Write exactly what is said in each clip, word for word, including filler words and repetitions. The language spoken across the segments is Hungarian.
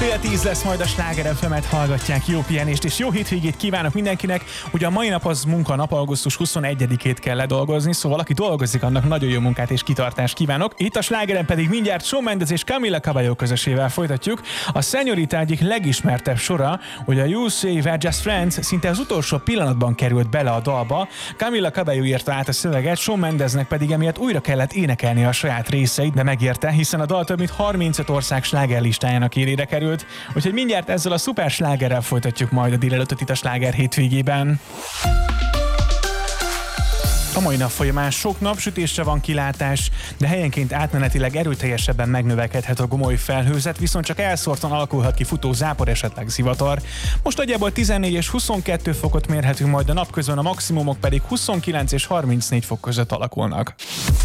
Fél tíz lesz majd a Sláger ef emet, hallgatják, jó pihenést és jó hétvégét kívánok mindenkinek. Ugye a mai nap az munkanap, augusztus huszonegyedikét kell ledolgozni, szóval aki dolgozik, annak nagyon jó munkát és kitartást kívánok. Itt a Slágeren pedig mindjárt Shawn Mendes és Camila Cabello közösével folytatjuk. A Señorita egyik legismertebb sora, hogy a You Say We're Just Friends szinte az utolsó pillanatban került bele a dalba. Camila Cabello írta át a szöveget, Shawn Mendesnek pedig emiatt újra kellett énekelni a saját részeit, de megérte, hiszen a dal több mint harmincöt ország slágerlistájának élére került. Úgyhogy mindjárt ezzel a szuper slágerrel folytatjuk majd a délelőttöt itt a Sláger hétvégében. A mai nap folyamán sok napsütésre van kilátás, de helyenként átmenetileg erőteljesebben megnövekedhet a gomoly felhőzet, viszont csak elszórtan alakulhat ki futó zápor, esetleg zivatar. Most nagyjából tizennégy és huszonkettő fokot mérhetünk, majd a napközben, a maximumok pedig huszonkilenc és harmincnégy fok között alakulnak.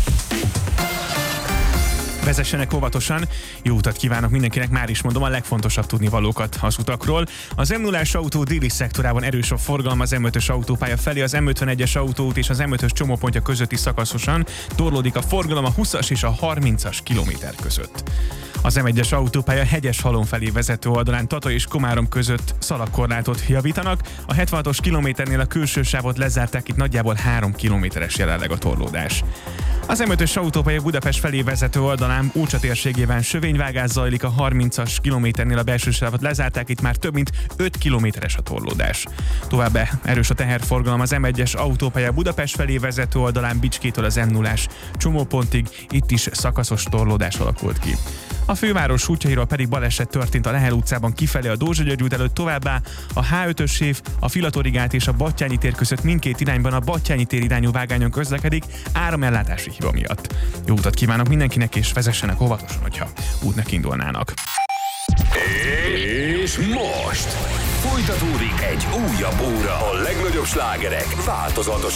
Vezessenek óvatosan, jó utat kívánok mindenkinek, már is mondom a legfontosabb tudnivalókat az utakról. Az em nullás autó déli szektorában erős a forgalom az em ötös autópálya felé, az em ötvenegyes autóút és az em ötös csomópontja közötti szakaszosan torlódik a forgalom a húszas és a harmincas kilométer között. Az em egyes autópálya Hegyeshalom felé vezető oldalán Tata és Komárom között szalagkorlátot javítanak, a hetvenhatos kilométernél a külső sávot lezárták, itt nagyjából három kilométeres jelenleg a torlódás. Az em ötös autópálya Budapest felé vezető oldalán Ócsa térségében sövényvágás zajlik, a harmincas kilométernél a belső sávot lezárták, itt már több mint öt kilométeres a torlódás. Továbbá erős a teherforgalom az em egyes autópálya Budapest felé vezető oldalán Bicskétől az em nullás csomópontig, itt is szakaszos torlódás alakult ki. A főváros útjairól pedig baleset történt a Lehel utcában kifelé a Dózsa György út előtt, továbbá a há ötös sév, a Filatorigát és a Battyányi tér között mindkét irányban a Battyányi tér irányú vágányon közlekedik áramellátási hiba miatt. Jó utat kívánok mindenkinek, és vezessenek óvatosan, hogyha útnak indulnának. És most folytatódik egy újabb óra a legnagyobb slágerek változatos